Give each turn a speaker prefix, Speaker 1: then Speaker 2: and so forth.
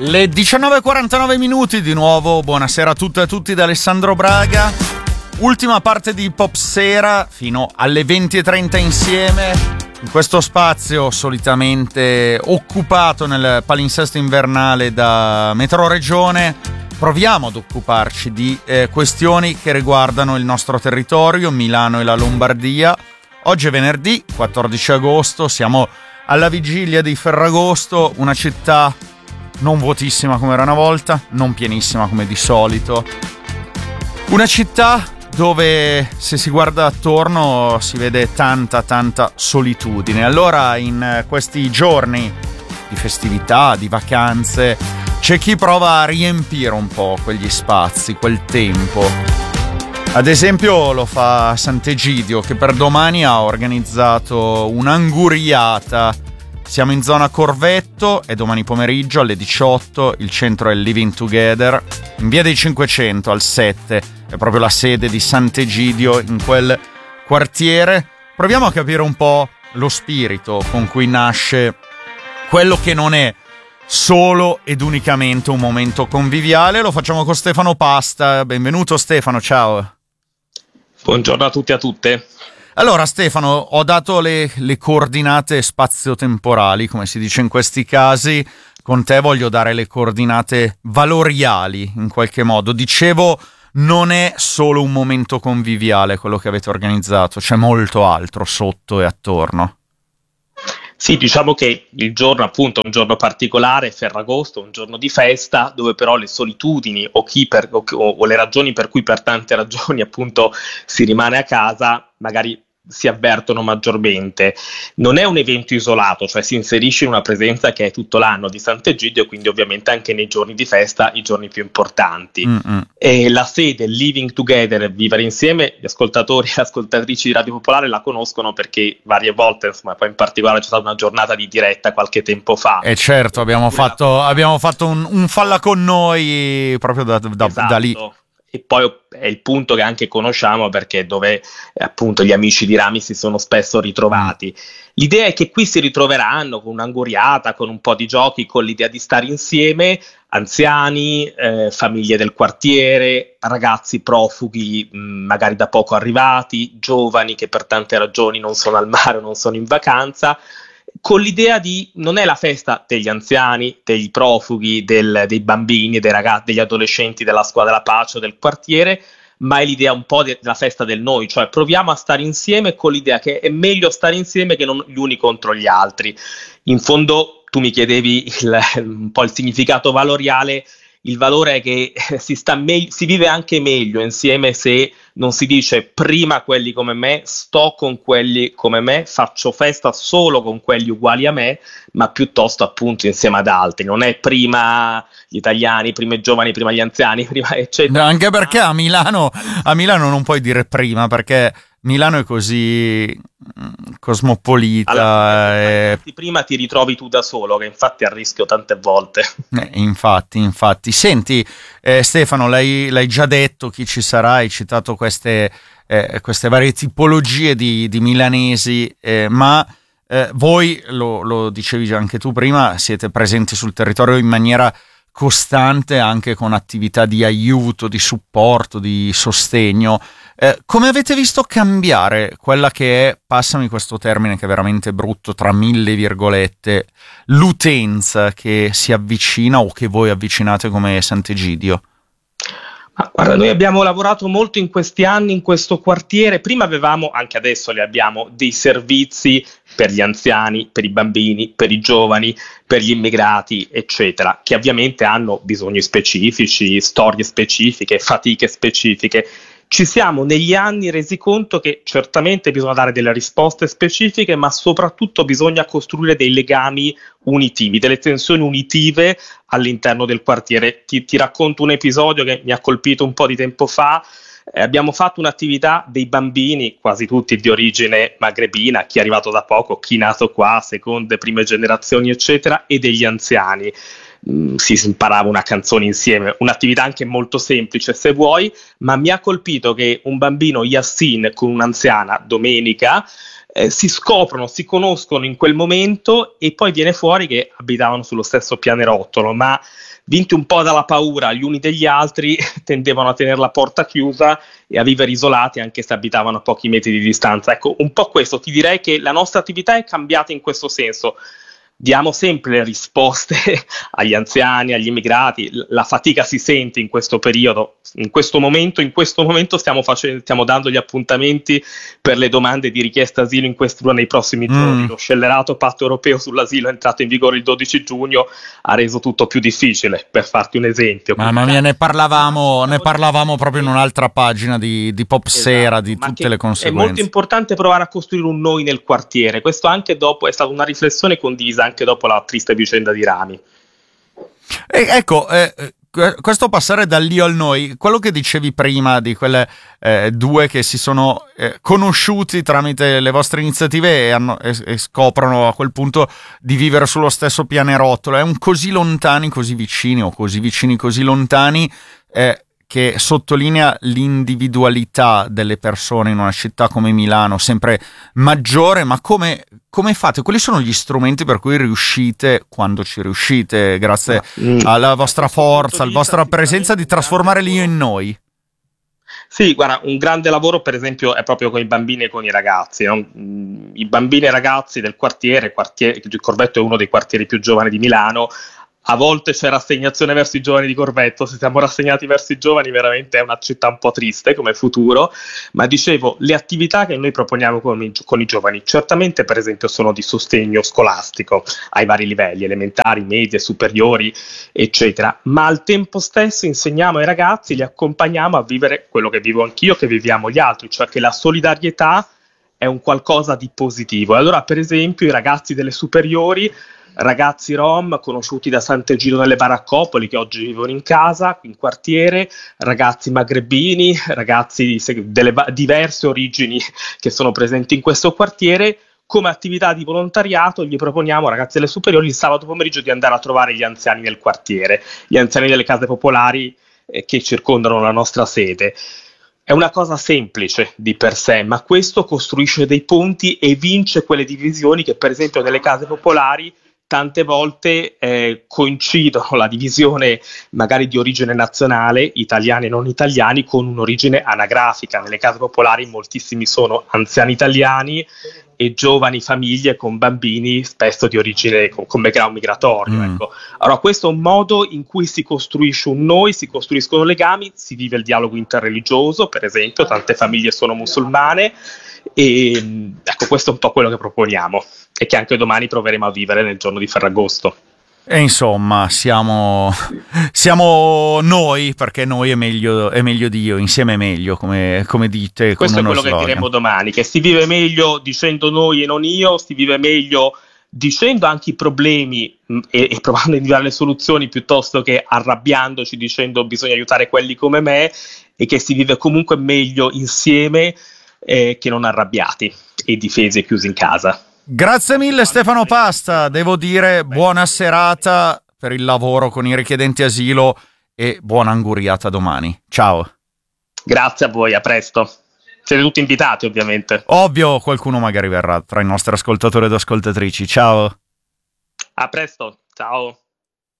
Speaker 1: Le 19:49 minuti di nuovo, buonasera a tutte e a tutti da Alessandro Braga. Ultima parte di Pop Sera fino alle 20:30 insieme. In questo spazio solitamente occupato nel palinsesto invernale da Metro Regione, proviamo ad occuparci di questioni che riguardano il nostro territorio, Milano e la Lombardia. Oggi è venerdì 14 agosto, siamo alla vigilia di Ferragosto, una città non vuotissima come era una volta, non pienissima come di solito. Una città dove, se si guarda attorno, si vede tanta solitudine. Allora, in questi giorni di festività, di vacanze, c'è chi prova a riempire un po' quegli spazi, quel tempo. Ad esempio lo fa Sant'Egidio, che per domani ha organizzato un'anguriata. Siamo in zona Corvetto e domani pomeriggio alle 18 il centro è Living Together, in via dei 500 al 7, è proprio la sede di Sant'Egidio in quel quartiere. Proviamo a capire un po' lo spirito con cui nasce quello che non è solo ed unicamente un momento conviviale. Lo facciamo con Stefano Pasta. Benvenuto Stefano, ciao.
Speaker 2: Buongiorno a tutti e a tutte.
Speaker 1: Allora Stefano, ho dato le coordinate spazio-temporali, come si dice in questi casi. Con te voglio dare le coordinate valoriali, in qualche modo. Dicevo, non è solo un momento conviviale quello che avete organizzato, c'è molto altro sotto e attorno.
Speaker 2: Sì, diciamo che il giorno appunto è un giorno particolare, Ferragosto, un giorno di festa, dove però le solitudini o le ragioni per cui per tante ragioni appunto si rimane a casa, magari si avvertono maggiormente. Non è un evento isolato, cioè si inserisce in una presenza che è tutto l'anno di Sant'Egidio, quindi ovviamente anche nei giorni di festa, i giorni più importanti. E la sede Living Together, vivere insieme, gli ascoltatori e ascoltatrici di Radio Popolare la conoscono perché varie volte, insomma, poi in particolare c'è stata una giornata di diretta qualche tempo fa.
Speaker 1: E certo, abbiamo fatto un falla con noi proprio da lì.
Speaker 2: E poi è il punto che anche conosciamo, perché dove appunto gli amici di Rami si sono spesso ritrovati. L'idea è che qui si ritroveranno con un'anguriata, con un po' di giochi, con l'idea di stare insieme, anziani, famiglie del quartiere, ragazzi profughi magari da poco arrivati, giovani che per tante ragioni non sono al mare o non sono in vacanza, con l'idea di non è la festa degli anziani, dei profughi, dei bambini, dei ragazzi, degli adolescenti della squadra della pace o del quartiere, ma è l'idea un po' della festa del noi, cioè proviamo a stare insieme con l'idea che è meglio stare insieme che non gli uni contro gli altri. In fondo tu mi chiedevi un po' il significato valoriale. Il valore è che si vive anche meglio insieme se non si dice prima quelli come me, sto con quelli come me, faccio festa solo con quelli uguali a me, ma piuttosto appunto insieme ad altri. Non è prima gli italiani, prima i giovani, prima gli anziani, prima eccetera.
Speaker 1: Anche perché a Milano non puoi dire prima, perché Milano è così cosmopolita.
Speaker 2: Allora, prima ti ritrovi tu da solo, che infatti è a rischio tante volte.
Speaker 1: Infatti. Senti, Stefano, l'hai già detto chi ci sarà, hai citato queste varie tipologie di milanesi, ma voi, lo dicevi già anche tu prima, siete presenti sul territorio in maniera costante, anche con attività di aiuto, di supporto, di sostegno. Come avete visto cambiare quella che è, passami questo termine che è veramente brutto, tra mille virgolette, l'utenza che si avvicina o che voi avvicinate come Sant'Egidio?
Speaker 2: Ma guarda, noi abbiamo lavorato molto in questi anni in questo quartiere. Prima avevamo, anche adesso li abbiamo, dei servizi per gli anziani, per i bambini, per i giovani, per gli immigrati, eccetera, che ovviamente hanno bisogni specifici, storie specifiche, fatiche specifiche. Ci siamo negli anni resi conto che certamente bisogna dare delle risposte specifiche, ma soprattutto bisogna costruire dei legami unitivi, delle tensioni unitive all'interno del quartiere. Ti racconto un episodio che mi ha colpito un po' di tempo fa. Abbiamo fatto un'attività dei bambini, quasi tutti di origine magrebina, chi è arrivato da poco, chi è nato qua, seconde, prime generazioni, eccetera, e degli anziani. si imparava una canzone insieme, un'attività anche molto semplice se vuoi, ma mi ha colpito che un bambino Yassin con un'anziana Domenica si scoprono, si conoscono in quel momento e poi viene fuori che abitavano sullo stesso pianerottolo, ma vinti un po' dalla paura gli uni degli altri tendevano a tenere la porta chiusa e a vivere isolati anche se abitavano a pochi metri di distanza. Ecco, un po' questo, ti direi che la nostra attività è cambiata in questo senso. Diamo sempre le risposte agli anziani, agli immigrati, la fatica si sente in questo periodo, in questo momento stiamo dando gli appuntamenti per le domande di richiesta asilo in questura nei prossimi giorni. Lo scellerato patto europeo sull'asilo è entrato in vigore il 12 giugno, ha reso tutto più difficile, per farti un esempio.
Speaker 1: Mamma mia, ne parlavamo proprio in un'altra pagina di Popsera, esatto, di tutte le conseguenze.
Speaker 2: È molto importante provare a costruire un noi nel quartiere, questo anche dopo è stata una riflessione condivisa anche dopo la triste vicenda di Rami.
Speaker 1: Ecco, questo passare dall'io al noi, quello che dicevi prima di quelle due che si sono conosciuti tramite le vostre iniziative e scoprono a quel punto di vivere sullo stesso pianerottolo, è un così lontani, così vicini, o così vicini, così lontani, che sottolinea l'individualità delle persone in una città come Milano, sempre maggiore. Ma come fate? Quali sono gli strumenti per cui riuscite, quando ci riuscite, grazie alla vostra forza, alla vostra presenza, di trasformare l'io in noi?
Speaker 2: Sì, guarda, un grande lavoro per esempio è proprio con i bambini e con i ragazzi, no? I bambini e ragazzi del quartiere, il Corvetto è uno dei quartieri più giovani di Milano. A volte c'è rassegnazione verso i giovani di Corvetto, se siamo rassegnati verso i giovani veramente è una città un po' triste come futuro, ma dicevo, le attività che noi proponiamo con i giovani certamente per esempio sono di sostegno scolastico ai vari livelli, elementari, medie, superiori, eccetera, ma al tempo stesso insegniamo ai ragazzi, li accompagniamo a vivere quello che vivo anch'io, che viviamo gli altri, cioè che la solidarietà è un qualcosa di positivo. E allora per esempio i ragazzi delle superiori, ragazzi rom conosciuti da Sant'Egidio nelle baraccopoli che oggi vivono in casa, in quartiere, ragazzi magrebini, ragazzi delle diverse origini che sono presenti in questo quartiere, come attività di volontariato gli proponiamo, ragazzi delle superiori, il sabato pomeriggio di andare a trovare gli anziani nel quartiere, gli anziani delle case popolari che circondano la nostra sede. È una cosa semplice di per sé, ma questo costruisce dei ponti e vince quelle divisioni che per esempio nelle case popolari tante volte coincidono la divisione magari di origine nazionale, italiani e non italiani, con un'origine anagrafica. Nelle case popolari moltissimi sono anziani italiani e giovani famiglie con bambini spesso di origine con background migratorio. Ecco. Allora questo è un modo in cui si costruisce un noi, si costruiscono legami, si vive il dialogo interreligioso, per esempio, tante famiglie sono musulmane, e ecco, questo è un po' quello che proponiamo e che anche domani proveremo a vivere nel giorno di Ferragosto.
Speaker 1: E insomma siamo noi, perché noi è meglio di io, insieme è meglio, come dite.
Speaker 2: Questo è quello
Speaker 1: slogan
Speaker 2: che diremo domani, che si vive meglio dicendo noi e non io, si vive meglio dicendo anche i problemi e provando a individuare le soluzioni piuttosto che arrabbiandoci dicendo bisogna aiutare quelli come me, e che si vive comunque meglio insieme che non arrabbiati e difesi e chiusi in casa.
Speaker 1: Grazie mille Stefano Pasta, devo dire buona serata per il lavoro con i richiedenti asilo e buona anguriata domani. Ciao.
Speaker 2: Grazie a voi, a presto. Siete tutti invitati ovviamente.
Speaker 1: Ovvio, qualcuno magari verrà tra i nostri ascoltatori ed ascoltatrici. Ciao.
Speaker 2: A presto, ciao.